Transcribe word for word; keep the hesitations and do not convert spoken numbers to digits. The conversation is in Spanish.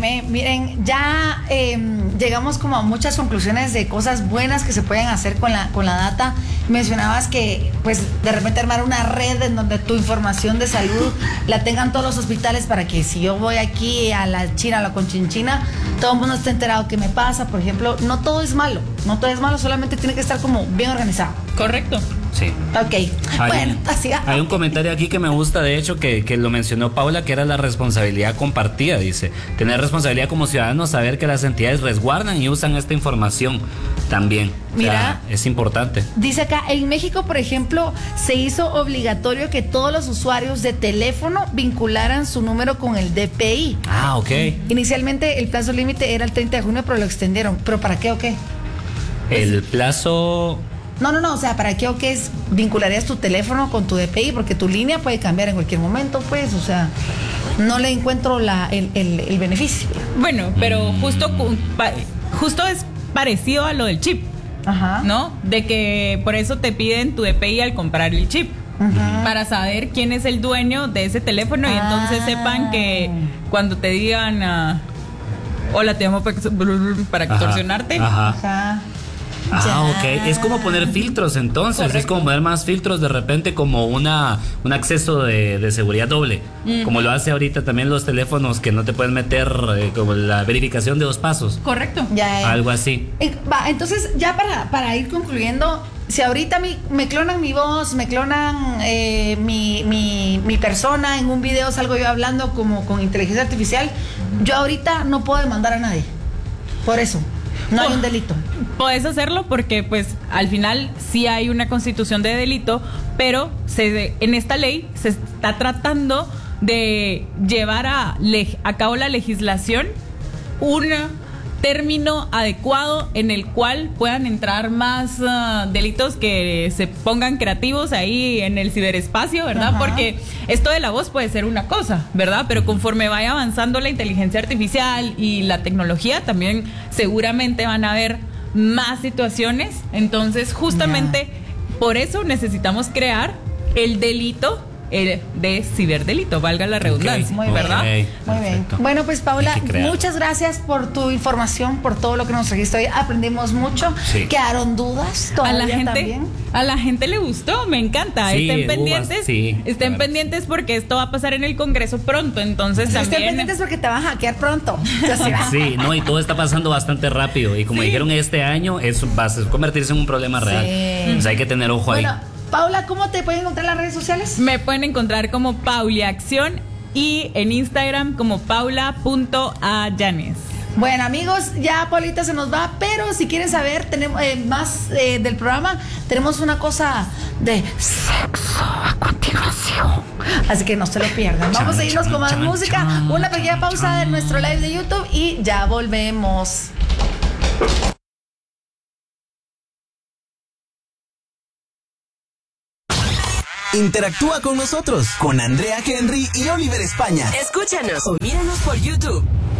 Jaime, miren, ya eh, llegamos como a muchas conclusiones de cosas buenas que se pueden hacer con la, con la data. Mencionabas que, pues, de repente armar una red en donde tu información de salud la tengan todos los hospitales para que si yo voy aquí a la China, a la Conchinchina, todo el mundo esté enterado qué me pasa, por ejemplo. No todo es malo, no todo es malo, solamente tiene que estar como bien organizado. Correcto. Sí. Ok, hay bueno, un, así hay un comentario aquí que me gusta, de hecho, que, que lo mencionó Paula, que era la responsabilidad compartida. Dice, tener responsabilidad como ciudadanos, saber que las entidades resguardan y usan esta información también. Mira, o sea, es importante. Dice acá, en México, por ejemplo, se hizo obligatorio que todos los usuarios de teléfono vincularan su número con el D P I. Ah, ok. Inicialmente el plazo límite era el treinta de junio, pero lo extendieron. ¿Pero para qué o qué? El plazo... No, no, no, o sea, ¿para qué o qué es? Vincularías tu teléfono con tu D P I, porque tu línea puede cambiar en cualquier momento, pues, o sea, no le encuentro la, el, el, el beneficio. Bueno, pero justo, justo es parecido a lo del chip. Ajá. ¿No? De que por eso te piden tu D P I al comprar el chip. Uh-huh. Para saber quién es el dueño de ese teléfono y ah. entonces sepan que cuando te digan uh, hola, te llamo para extorsionarte. Ajá. Ajá. Ah, ya. Ok. Es como poner filtros entonces. Correcto. Es como poner más filtros de repente, como una un acceso de, de seguridad doble. Mm. Como lo hace ahorita también los teléfonos que no te pueden meter eh, como la verificación de dos pasos. Correcto. Ya, ya. Algo así. Eh, va, entonces, ya para, para ir concluyendo, si ahorita mi, me clonan mi voz, me clonan eh, mi, mi, mi persona, en un video salgo yo hablando como con inteligencia artificial, yo ahorita no puedo demandar a nadie. Por eso. No hay un delito. Puedes hacerlo porque pues al final sí hay una constitución de delito, pero se, en esta ley se está tratando de llevar a, a cabo la legislación un término adecuado en el cual puedan entrar más uh, delitos que se pongan creativos ahí en el ciberespacio, ¿verdad? Ajá. Porque esto de la voz puede ser una cosa, ¿verdad? Pero conforme vaya avanzando la inteligencia artificial y la tecnología, también seguramente van a haber más situaciones. Entonces, justamente yeah. por eso necesitamos crear el delito El de ciberdelito, valga la redundancia, okay, ¿verdad? Okay, muy bien. Bueno, pues Paula, muchas gracias por tu información, por todo lo que nos trajiste hoy. Aprendimos mucho. Sí. Quedaron dudas todavía a la gente, también. A la gente le gustó, me encanta. Sí, estén pendientes, uvas, sí, estén pendientes porque esto va a pasar en el Congreso pronto, entonces sí, también. Estén pendientes porque te van a hackear pronto. Sí, no, y todo está pasando bastante rápido y como sí. dijeron este año, eso va a convertirse en un problema real. Sí. O sea, hay que tener ojo bueno, ahí. Paula, ¿cómo te pueden encontrar en las redes sociales? Me pueden encontrar como Pauliacción y en Instagram como paula.ayanes. Bueno, amigos, ya Paulita se nos va, pero si quieren saber tenemos eh, más eh, del programa, tenemos una cosa de sexo a continuación. Así que no se lo pierdan. Vamos a irnos con más música, una pequeña pausa en nuestro live de YouTube y ya volvemos. Interactúa con nosotros, con Andrea Henry y Oliver España. Escúchanos o míranos por YouTube.